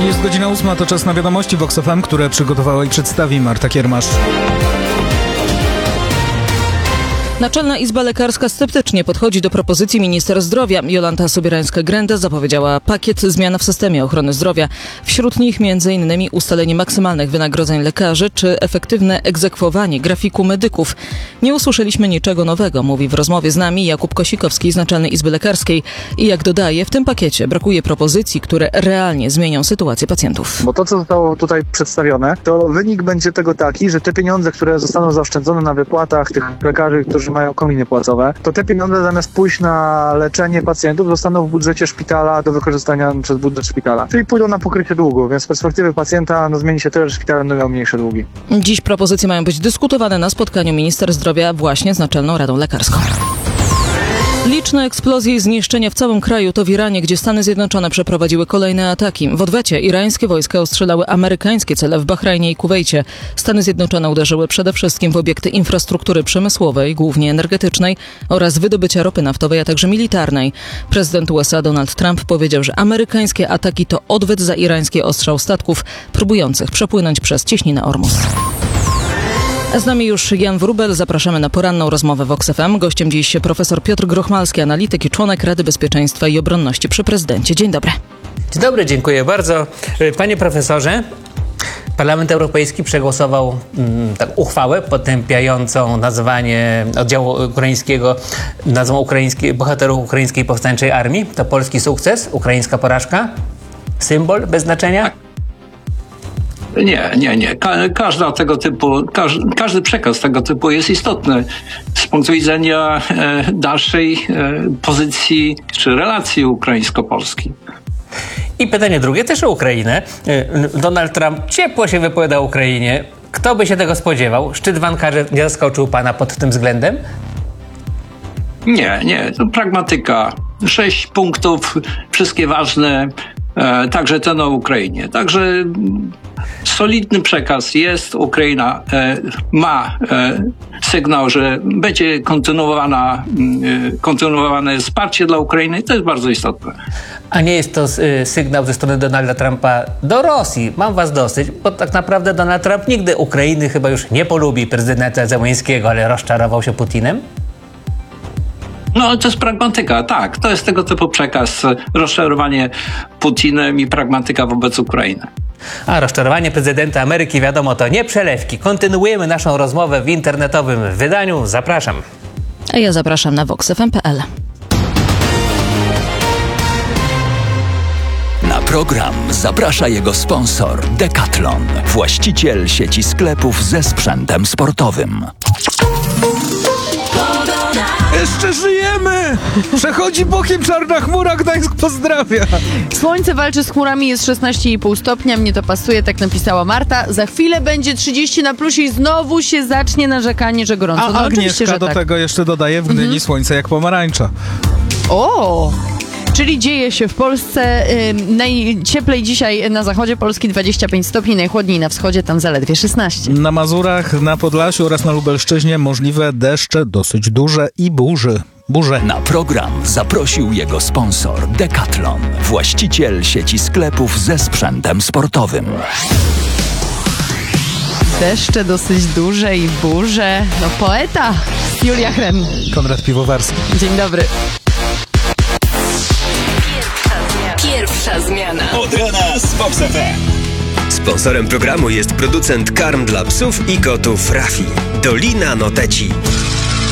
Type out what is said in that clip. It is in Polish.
Jest godzina 8, to czas na wiadomości Vox FM, które przygotowała i przedstawi Marta Kiermasz. Naczelna Izba Lekarska sceptycznie podchodzi do propozycji minister zdrowia. Jolanta Sobierańska-Grenda zapowiedziała pakiet zmian w systemie ochrony zdrowia. Wśród nich m.in. ustalenie maksymalnych wynagrodzeń lekarzy czy efektywne egzekwowanie grafiku medyków. Nie usłyszeliśmy niczego nowego, mówi w rozmowie z nami Jakub Kosikowski z Naczelnej Izby Lekarskiej. I jak dodaje, w tym pakiecie brakuje propozycji, które realnie zmienią sytuację pacjentów. Bo to, co zostało tutaj przedstawione, to wynik będzie tego taki, że te pieniądze, które zostaną zaoszczędzone na wypłatach tych lekarzy, którzy mają kominy płacowe, to te pieniądze zamiast pójść na leczenie pacjentów zostaną w budżecie szpitala do wykorzystania przez budżet szpitala. Czyli pójdą na pokrycie długu, więc z perspektywy pacjenta zmieni się tyle, że szpital będą miał mniejsze długi. Dziś propozycje mają być dyskutowane na spotkaniu minister zdrowia właśnie z Naczelną Radą Lekarską. Liczne eksplozje i zniszczenia w całym kraju to w Iranie, gdzie Stany Zjednoczone przeprowadziły kolejne ataki. W odwecie irańskie wojska ostrzelały amerykańskie cele w Bahrajnie i Kuwejcie. Stany Zjednoczone uderzyły przede wszystkim w obiekty infrastruktury przemysłowej, głównie energetycznej oraz wydobycia ropy naftowej, a także militarnej. Prezydent USA Donald Trump powiedział, że amerykańskie ataki to odwet za irański ostrzał statków próbujących przepłynąć przez cieśninę Ormus. Z nami już Jan Wróbel. Zapraszamy na poranną rozmowę Vox FM. Gościem dziś profesor Piotr Grochmalski, analityk i członek Rady Bezpieczeństwa i Obronności przy prezydencie. Dzień dobry. Dzień dobry, dziękuję bardzo. Panie profesorze, Parlament Europejski przegłosował uchwałę potępiającą nazwanie oddziału ukraińskiego nazwą bohaterów ukraińskiej powstańczej armii. To polski sukces, ukraińska porażka, symbol bez znaczenia? Nie. Każdy przekaz tego typu jest istotny z punktu widzenia dalszej pozycji czy relacji ukraińsko-polskiej. I pytanie drugie, też o Ukrainę. Donald Trump ciepło się wypowiada o Ukrainie. Kto by się tego spodziewał? Szczyt w Ankarze nie zaskoczył pana pod tym względem? Nie. To pragmatyka. 6 punktów, wszystkie ważne, także ten o Ukrainie. Także solidny przekaz jest. Ukraina ma sygnał, że będzie kontynuowane wsparcie dla Ukrainy i to jest bardzo istotne. A nie jest to sygnał ze strony Donalda Trumpa do Rosji? Mam was dosyć, bo tak naprawdę Donald Trump nigdy Ukrainy chyba już nie polubi prezydenta Zełenskiego, ale rozczarował się Putinem? No, to jest pragmatyka, tak. To jest tego typu przekaz. Rozczarowanie Putinem i pragmatyka wobec Ukrainy. A rozczarowanie prezydenta Ameryki, wiadomo, to nie przelewki. Kontynuujemy naszą rozmowę w internetowym wydaniu. Zapraszam. A ja zapraszam na voxfm.pl. Na program zaprasza jego sponsor Decathlon, właściciel sieci sklepów ze sprzętem sportowym. Jeszcze żyjemy! Przechodzi bokiem czarna chmura, Gdańsk pozdrawia! Słońce walczy z chmurami, jest 16,5 stopnia, mnie to pasuje, tak napisała Marta. Za chwilę będzie 30 na plusie i znowu się zacznie narzekanie, że gorąco. A Agnieszka że do tego jeszcze dodaje w Gdyni słońce jak pomarańcza. O! Czyli dzieje się w Polsce. Najcieplej dzisiaj na zachodzie Polski 25 stopni, najchłodniej na wschodzie, tam zaledwie 16. Na Mazurach, na Podlasiu oraz na Lubelszczyźnie możliwe deszcze dosyć duże i burze. Na program zaprosił jego sponsor Decathlon, właściciel sieci sklepów ze sprzętem sportowym. Deszcze dosyć duże i burze. No poeta Julia Hren. Konrad Piwowarski. Dzień dobry. Pierwsza zmiana. Od rana z Vox FM. Sponsorem programu jest producent karm dla psów i kotów Rafi. Dolina Noteci.